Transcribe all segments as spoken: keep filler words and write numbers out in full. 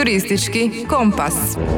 Turistički kompas.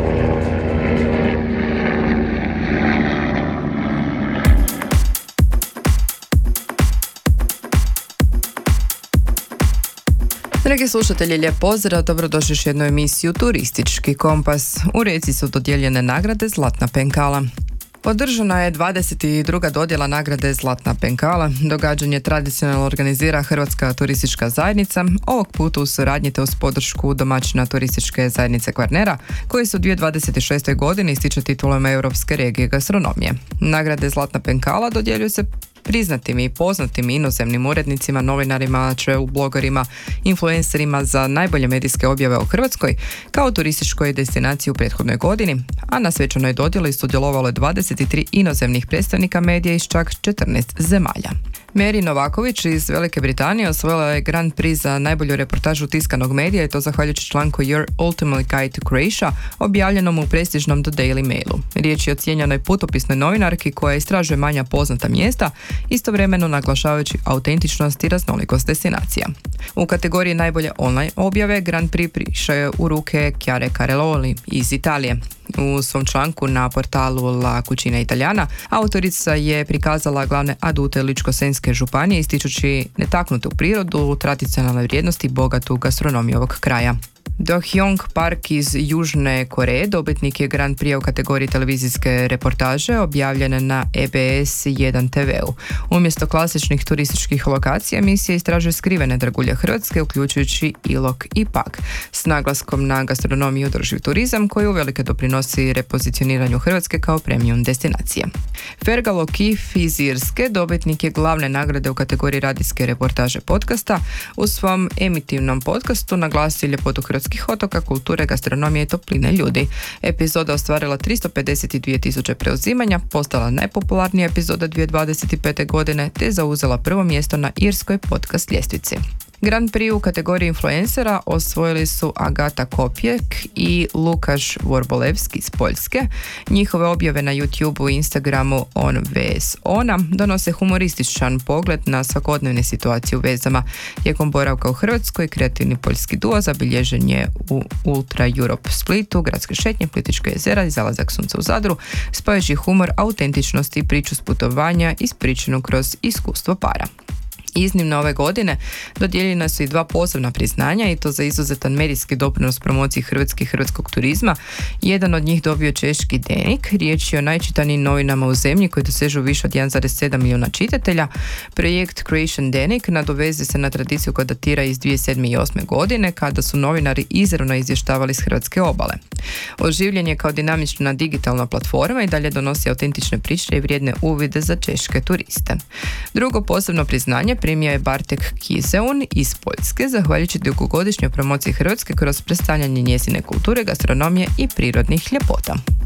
Dragi slušatelji, lijep pozdrav, dobrodošli još jednu emisiju Turistički kompas. U Rijeci su dodijeljene nagrade Zlatna penkala. Održana je dvadeset druga dodjela nagrade Zlatna penkala. Događanje tradicionalno organizira Hrvatska turistička zajednica, ovog puta u suradnji te uz podršku domaćina turističke zajednice Kvarnera, koji su u dvije tisuće dvadeset šestoj. godini ističe titulom Europske regije gastronomije. Nagrade Zlatna penkala dodjeljuju se priznatim i poznatim inozemnim urednicima, novinarima, travel blogerima, influencerima za najbolje medijske objave o Hrvatskoj kao turističkoj destinaciji u prethodnoj godini, a na svečanoj dodjeli sudjelovalo je dvadeset tri inozemnih predstavnika medija iz čak četrnaest zemalja. Mary Novaković iz Velike Britanije osvojila je Grand Prix za najbolju reportažu tiskanog medija i to zahvaljujući članku Your Ultimate Guide to Croatia objavljenom u prestižnom The Daily Mailu. Riječ je o cijenjenoj putopisnoj novinarki koja istražuje manja poznata mjesta, istovremeno naglašavajući autentičnost i raznolikost destinacija. U kategoriji najbolje online objave Grand Prix prišao je u ruke Chiare Carelloli iz Italije. U svom članku na portalu La Cucina Italiana autorica je prikazala glavne adute Ličko-senjske županije ističući netaknutu prirodu, tradicionalne vrijednosti i bogatu gastronomiju ovog kraja. Do Hyung Park iz Južne Koreje dobitnik je Grand Prix u kategoriji televizijske reportaže objavljene na E B S jedan te veu. Umjesto klasičnih turističkih lokacija emisija istražuje skrivene dragulje Hrvatske, uključujući Ilok i Pag, s naglaskom na gastronomiju i održiv turizam koji uvelike doprinosi repozicioniranju Hrvatske kao premium destinacije. Fergal O'Keefe iz Irske dobitnik je glavne nagrade u kategoriji radijske reportaže podcasta. U svom emitivnom podcastu naglasio ljepotu hrvatskih otoka, kulture, gastronomije i topline ljudi. Epizoda ostvarila tristo pedeset dvije tisuće preuzimanja, postala najpopularnija epizoda dvije tisuće dvadeset pete. godine te zauzela prvo mjesto na irskoj podcast ljestvici. Grand Prix u kategoriji influencera osvojili su Agata Kopjek i Lukaš Vorbolevski iz Poljske. Njihove objave na YouTubeu i Instagramu On vs Ona donose humorističan pogled na svakodnevne situacije u vezama. Tijekom boravka u Hrvatskoj kreativni poljski duo zabilježen je u Ultra Europe Splitu, gradske šetnje, Plitvička jezera i zalazak sunca u Zadru, spajajući humor, autentičnost i priču s putovanja ispričanu kroz iskustvo para. Iznimno ove godine dodijeljena su i dva posebna priznanja i to za izuzetan medijski doprinos promociji Hrvatske i hrvatskog turizma. Jedan od njih dobio češki Denik, riječ je o najčitanijim novinama u zemlji koji dosežu više od jedan zarez sedam milijuna čitatelja. Projekt Croatian Denik nadovezuje se na tradiciju koja datira iz dvije tisuće sedme i osme. godine kada su novinari izravno izvještavali s hrvatske obale. Oživljen je kao dinamična digitalna platforma i dalje donosi autentične priče i vrijedne uvide za češke turiste. Drugo posebno priznanje primio je Bartek Kiseun iz Poljske, zahvaljujući dugogodišnjoj promociji Hrvatske kroz predstavljanje njezine kulture, gastronomije i prirodnih ljepota.